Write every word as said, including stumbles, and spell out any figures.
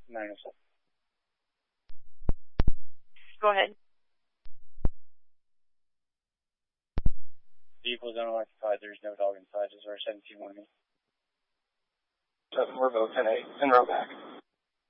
nine oh seven. Go ahead. Vehicle is unoccupied. There's no dog inside. Is there seventeen with me? Seven, we're both ten eight. En route back.